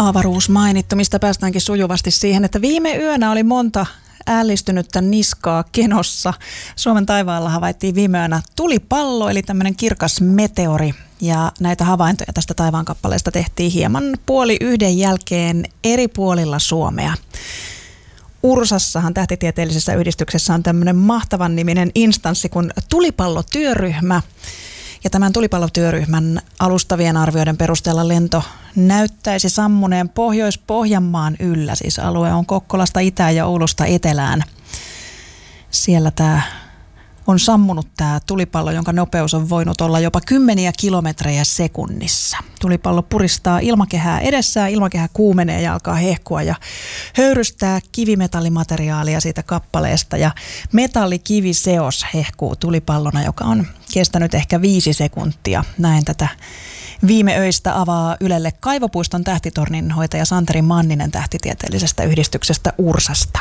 Avaruus mainittu, mistä päästäänkin sujuvasti siihen, että viime yönä oli monta ällistynyttä niskaa kenossa. Suomen taivaalla havaittiin viime yönä tulipallo, eli tämmöinen kirkas meteori. Ja näitä havaintoja tästä taivaankappaleesta tehtiin hieman 12:30 jälkeen eri puolilla Suomea. URSassahan tähtitieteellisessä yhdistyksessä on tämmöinen mahtavan niminen instanssi kuin tulipallotyöryhmä. Ja tämän tulipallotyöryhmän alustavien arvioiden perusteella lento näyttäisi sammuneen Pohjois-Pohjanmaan yllä. Siis alue on Kokkolasta itään ja Oulusta etelään. Siellä tämä on sammunut tämä tulipallo, jonka nopeus on voinut olla jopa 10 kilometrejä sekunnissa. Tulipallo puristaa ilmakehää edessään, ilmakehä kuumenee ja alkaa hehkua ja höyrystää kivimetallimateriaalia siitä kappaleesta. Ja metallikiviseos hehkuu tulipallona, joka on kestänyt ehkä 5 sekuntia. Näin tätä viime öistä avaa Ylelle Kaivopuiston tähtitornin hoitaja Santeri Manninen tähtitieteellisestä yhdistyksestä URSasta.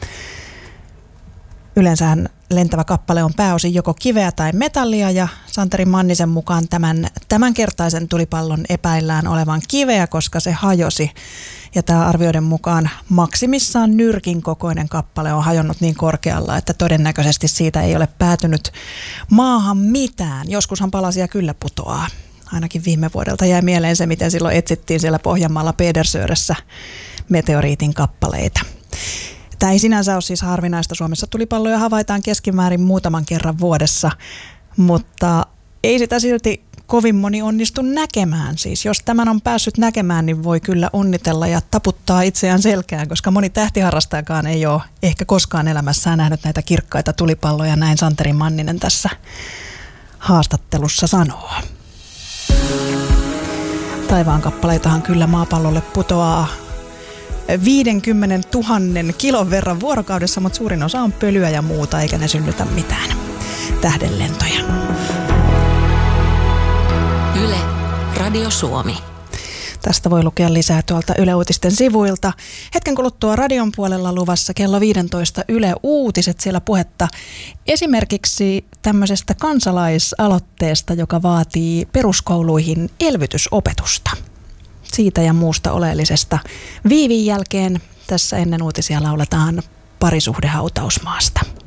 Yleensähän lentävä kappale on pääosin joko kiveä tai metallia ja Santeri Mannisen mukaan tämänkertaisen tulipallon epäillään olevan kiveä, koska se hajosi. Ja tämä arvioiden mukaan maksimissaan nyrkin kokoinen kappale on hajonnut niin korkealla, että todennäköisesti siitä ei ole päätynyt maahan mitään. Joskushan palasia kyllä putoaa. Ainakin viime vuodelta jäi mieleen se, miten silloin etsittiin siellä Pohjanmaalla Pedersöressä meteoriitin kappaleita. Tämä ei sinänsä ole siis harvinaista. Suomessa tulipalloja havaitaan keskimäärin muutaman kerran vuodessa, mutta ei sitä silti kovin moni onnistu näkemään. Siis jos tämän on päässyt näkemään, niin voi kyllä onnitella ja taputtaa itseään selkään, koska moni tähtiharrastajakaan ei ole ehkä koskaan elämässään nähnyt näitä kirkkaita tulipalloja, näin Santeri Manninen tässä haastattelussa sanoo. Taivaankappaleitahan kyllä maapallolle putoaa 50 000 kilon verran vuorokaudessa, mutta suurin osa on pölyä ja muuta, eikä ne synnytä mitään tähdenlentoja. Yle, Radio Suomi. Tästä voi lukea lisää tuolta Yle Uutisten sivuilta. Hetken kuluttua radion puolella luvassa kello 15 Yle Uutiset, siellä puhetta esimerkiksi tämmöisestä kansalaisaloitteesta, joka vaatii peruskouluihin elvytysopetusta. Siitä ja muusta oleellisesta viivin jälkeen tässä ennen uutisia lauletaan Parisuhde hautausmaasta.